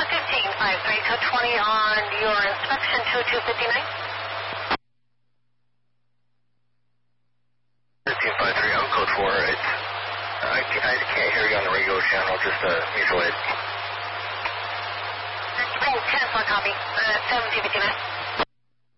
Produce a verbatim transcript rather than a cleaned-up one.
fifteen five three, code twenty on your inspection, two two five nine. fifteen five three, on code four. It's, uh, I, can't, I can't hear you on the radio channel, just uh, mutual aid. Oh, cancel copy. Uh, seventeen fifty-nine.